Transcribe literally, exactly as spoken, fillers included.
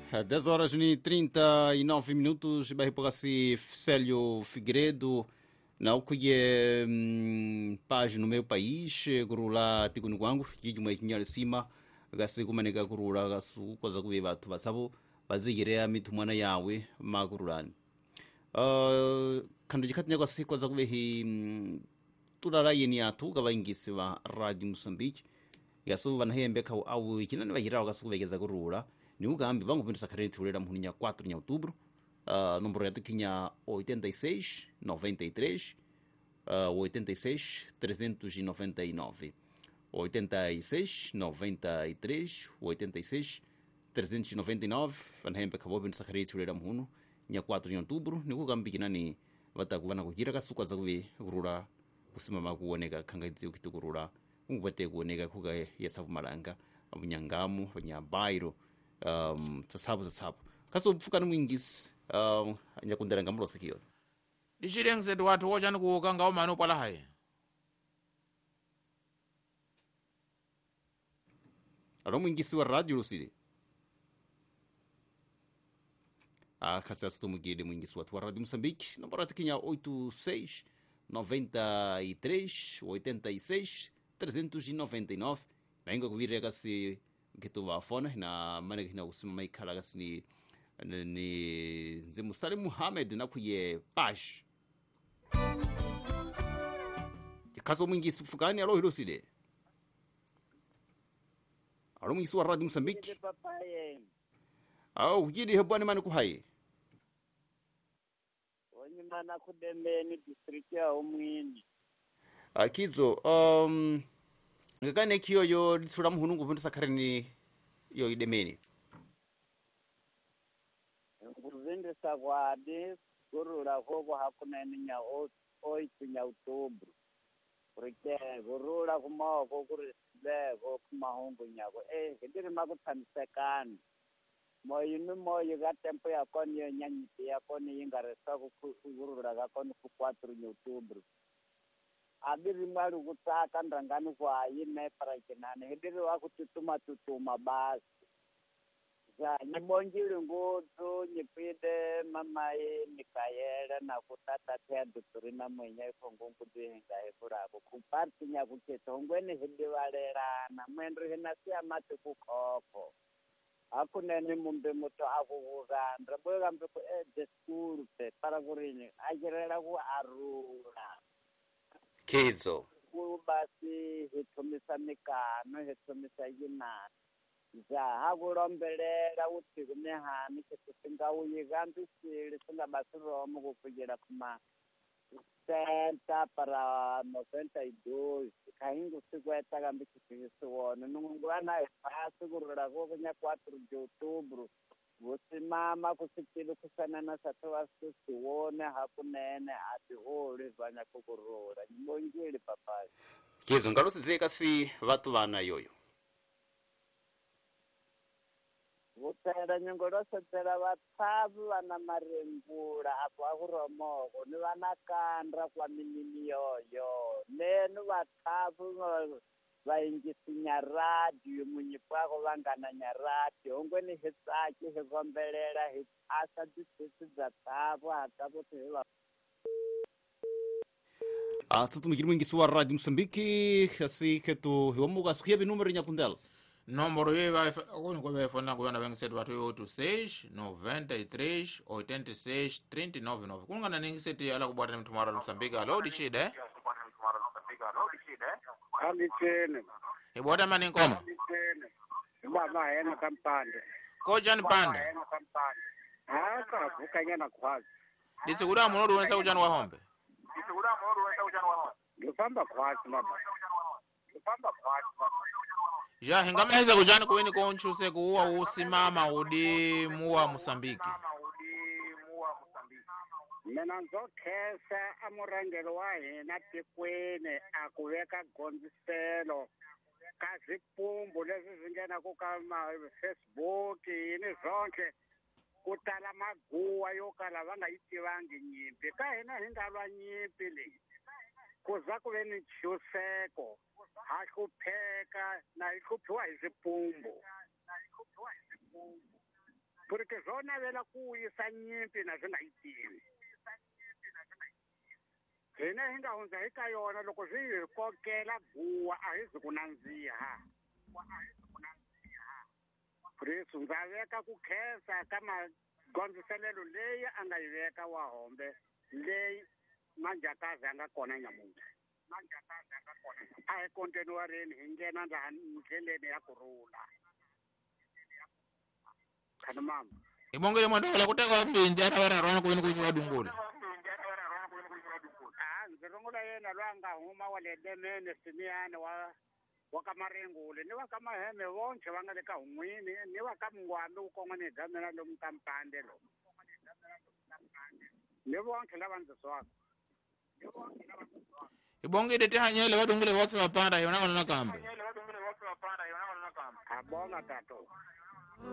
dez horas e trinta e nove minutos, bairro Pogasi Célio Figueiredo, na ukuye hum, página no meu país, gurula tikuni kwangu, jiji mwa ikinyari sima, gasi kumaneka gurula gasu kwaza kuwe batu basabo, bazigirea mitu mwana yawe magurulani. Uh, kandu jikati nyakwa si kwaza kuwe hi um, tulala yeni atu kaba ingisi wa Radio Mozambique, gasu vanahembe kau au ikinani wajirao gasu kuwegeza gurula, ni ugambi vangu pinto sakarenti ulera mhunia quatro de outubro, uh, número ya tukinya oitenta e seis, noventa e três, uh, oitenta e seis, trezentos e noventa e nove, oitenta e seis, noventa e três, oitenta e seis, trezentos e noventa e nove, vanahembe kau pinto sakarenti ulera mhunu, nya quatro de outubro, ni ugambi kinani vatakuvana kujira kasuka za kuwe gurula kusimama kuoneka kangaidzi ukitukurula, ungwete kuoneka kuka yesabu malanga, abunyangamu, abanyabairo, um tsasabu tsasabu kaso pfuka mwingisi um nyakundera ngamulo sikio dichilengse watu wochani kuukanga omano pala haye alo mwingisi wa radio lusile ah kasi asitumugide mwingisi watu wa Radio Moçambique nambara tikinya oitenta e seis, noventa e três, oitenta e seis, trezentos e noventa e nove nainga kuvire kasi kitu wafona na mane kina kusimama ikhala kasi ni ni nzimu Salim Muhammad na kuye pash kaso mwingi sufukani alo hilo sile alo mwingi wa Radio Moçambique au kujidi hebwani mane kuhai onye mana kudembeni district ya umwini akizo um ngakane kiyo yo tsura muhunungu vintu sakareni yo idemeni nguzinde sakwadi gurula kobo hakuna nya oito nya outubro porque gurula kumoko kuri lego kumahungu nyako eh ndiri makutamisekana moyo ni moyo ga tempo ya konyo nyanyiti ya koni ingaresa gurula ga koni ku quatro de outubro abiri mali kutaka ndangani kwa yime parakinane hediri wakututuma tutuma basi za nyibonjile ngutu nyipide mama ye nikayele na kutata tea duturina mwenye kongungu duhinga hekurako kuparti nyakucheto ngweni hedi walerana mwendri hinasia mati kukoko akunene mumbe muto akukugandra bwega mbeku e deskuru pe parakurini ajirela ku arula kizo kubasi hitomisa mikano hitomisa yinani za hakulombelela uthi kunehani kesinga uyikanti sile singabasi romo kufikela kuma senta para noventa e dois kaingo sikweta kambi kisisiwona nungwana fasi kurula kokunya quatro de outubro kusimama kusikile kusanana satowa sisiwone hakunene ati holi vanya kukurula nyibonjili papai kizo ngalusizeka si vatu vana yoyo utela nyongoloso tela vatsavu vana marembula apo akuromoko ni vanakandra kwa minini yoyo nenu vatsavu vaingisi nyaradio munyipwako vangana nyaradio ongweni hitsaki hikombelela hitsasa disisi dza tsavo hatavo tihiva ah tutumikiri mwingisi wa Radio Moçambique asi ketu hiwamuka sukhia numero nyakundela nomoro ye vai kuni kwa fona kuyona vengisetu watu oitenta e seis, noventa e três, oitenta e seis, trinta e nove nove kunga na ningiseti ala kubwata mtu mara Moçambique alo dishide alitene ibwata mani nkoma mama hena kampande koja ni panda ah kavuka nyana kwazi ditsi kuda munodu wensa ujani wa hombe ndifamba kwazi mama ndifamba kwazi mama ja hingameza kujani kuweni konchuse kuwa usimama udi muwa Moçambique mina nzokhesa amurangelo wa hina tikweni akuveka gondiselo ka zwipumbu leswi swi nghenaku ka Facebook yini zonke ku tala maguwa yo kala va nga yi tivangi nyimpi ka hina hi nga lwa nyimpi leyi ku za ku ve ni nchuseko ha hlupheka na hi hluphiwa hi swipumbu porque zona vela ku yisa nyimpi na swi nga yi tivi hina hi nga hundza hi ka yona loko swi hi kokela buwa a hi zi ku nandziha Kristu ndza veka ku khensa ka magondziselelo leyi a nga yi veka wa hombe leyi manjakazi a nga kona nyamuntlha a hi kontinuarini hi nghena laha ndleleni ya kurhula khani mama ibongile mwandola kuteka mbindi aravararwana kuveni kuyiwa dungula ah ndzi rungula yena loyi a nga huma wa le demene simiyane wa wa ka Maringule ni wa ka Maheme vonche va nga le ka Hun'wini ni wa ka Mngwambi wu kongwa ni gamela lomu ka Mpande lo ni vonche lava ndzi swaka ibongile tihanyele vadungule votse vapanda yona vanona kambe abonga tato